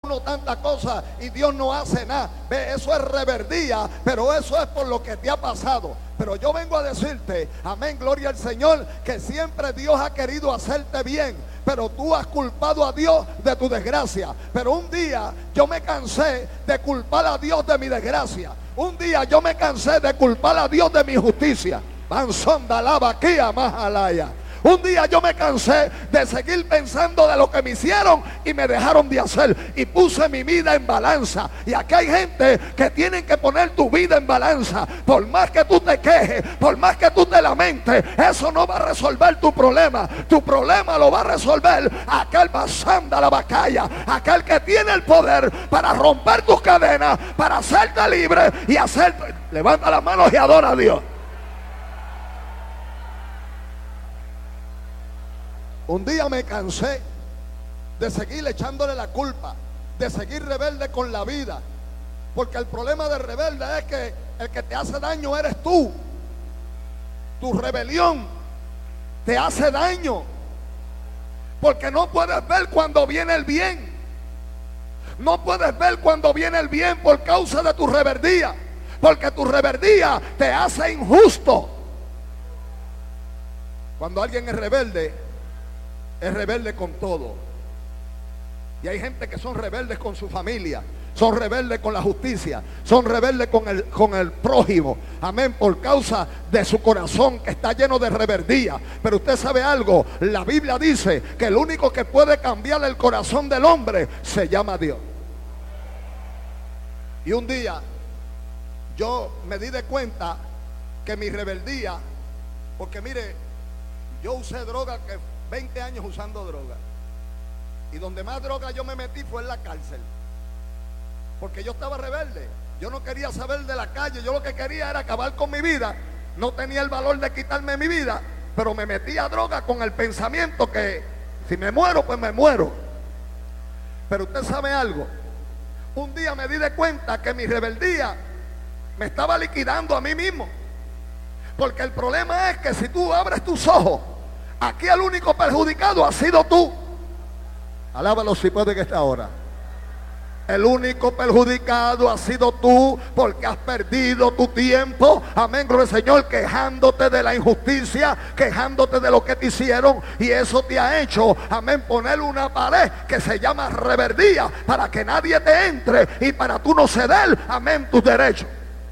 uno tantas cosas y Dios no hace nada. Ve, eso es rebeldía, pero eso es por lo que te ha pasado. Pero yo vengo a decirte, amén, gloria al Señor, que siempre Dios ha querido hacerte bien, pero tú has culpado a Dios de tu desgracia. Pero un día yo me cansé de culpar a Dios de mi desgracia. Un día yo me cansé de culpar a Dios de mi justicia. Un día yo me cansé de seguir pensando de lo que me hicieron y me dejaron de hacer, y puse mi vida en balanza. Y aquí hay gente que tienen que poner tu vida en balanza. Por más que tú te quejes, por más que tú te lamentes, eso no va a resolver tu problema. Tu problema lo va a resolver aquel basanda la bacalla, aquel que tiene el poder para romper tus cadenas, para hacerte libre y hacerte. Levanta las manos y adora a Dios. Un día me cansé de seguir echándole la culpa, de seguir rebelde con la vida. Porque el problema de rebelde es que el que te hace daño eres tú. Tu rebelión te hace daño. Porque no puedes ver cuando viene el bien. No puedes ver cuando viene el bien por causa de tu rebeldía. Porque tu rebeldía te hace injusto. Cuando alguien es rebelde con todo. Y hay gente que son rebeldes con su familia, son rebeldes con la justicia, son rebeldes con el prójimo, amén, por causa de su corazón que está lleno de rebeldía. Pero usted sabe algo, la Biblia dice que el único que puede cambiar el corazón del hombre se llama Dios. Y un día yo me di de cuenta que mi rebeldía, porque mire, yo usé droga, que 20 años usando droga, y donde más droga yo me metí fue en la cárcel, porque yo estaba rebelde. Yo no quería saber de la calle, yo lo que quería era acabar con mi vida. No tenía el valor de quitarme mi vida, pero me metí a droga con el pensamiento que si me muero, pues me muero. Pero usted sabe algo, un día me di de cuenta que mi rebeldía me estaba liquidando a mí mismo. Porque el problema es que si tú abres tus ojos, aquí el único perjudicado ha sido tú. Alábalo si puede que esta hora. El único perjudicado ha sido tú, porque has perdido tu tiempo, amén, gloria al Señor, quejándote de la injusticia, quejándote de lo que te hicieron, y eso te ha hecho, amén, poner una pared que se llama rebeldía, para que nadie te entre y para tú no ceder, amén, tus derechos.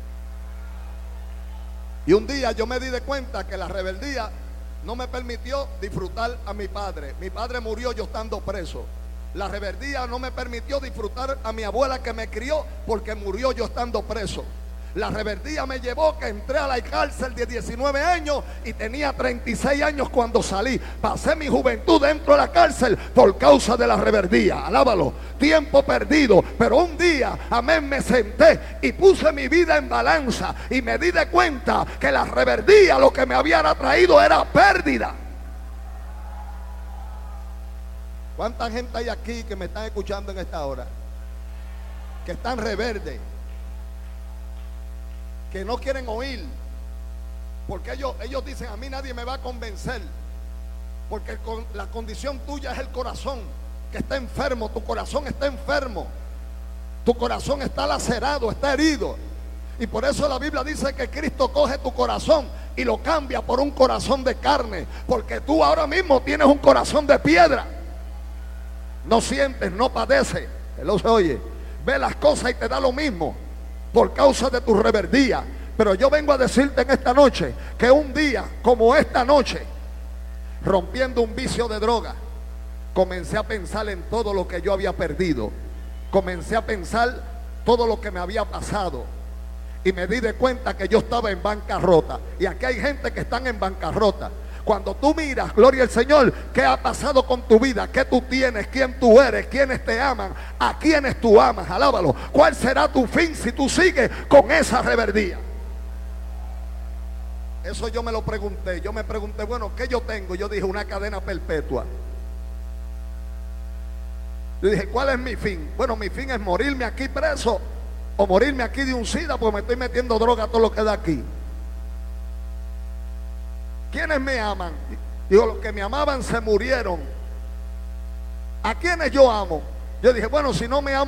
Y un día yo me di de cuenta que la rebeldía no me permitió disfrutar a mi padre. Mi padre murió yo estando preso. La rebeldía no me permitió disfrutar a mi abuela que me crió, porque murió yo estando preso. La rebeldía me llevó que entré a la cárcel de 19 años y tenía 36 años cuando salí. Pasé mi juventud dentro de la cárcel por causa de la rebeldía. Alábalo. Tiempo perdido. Pero un día, amén, me senté y puse mi vida en balanza y me di de cuenta que la rebeldía lo que me había traído era pérdida. ¿Cuánta gente hay aquí que me están escuchando en esta hora, que están rebeldes, que no quieren oír? Porque ellos dicen: a mí nadie me va a convencer, porque la condición tuya es el corazón que está enfermo. Tu corazón está enfermo, tu corazón está lacerado, está herido. Y por eso la Biblia dice que Cristo coge tu corazón y lo cambia por un corazón de carne, porque tú ahora mismo tienes un corazón de piedra. No sientes, no padeces, él se oye, ve las cosas y te da lo mismo por causa de tu rebeldía. Pero yo vengo a decirte en esta noche que un día como esta noche, rompiendo un vicio de droga, comencé a pensar en todo lo que yo había perdido. Comencé a pensar todo lo que me había pasado, y me di de cuenta que yo estaba en bancarrota. Y aquí hay gente que están en bancarrota. Cuando tú miras, gloria al Señor, qué ha pasado con tu vida, qué tú tienes, quién tú eres, quiénes te aman, a quiénes tú amas, alábalo. ¿Cuál será tu fin si tú sigues con esa rebeldía? Eso yo me lo pregunté. Yo me pregunté, bueno, ¿qué yo tengo? Yo dije, una cadena perpetua. Yo dije, ¿cuál es mi fin? Bueno, mi fin es morirme aquí preso, o morirme aquí de un SIDA, porque me estoy metiendo droga a todo lo que da aquí. ¿Quiénes me aman? Digo, los que me amaban se murieron. ¿A quiénes yo amo? Yo dije, bueno, si no me amo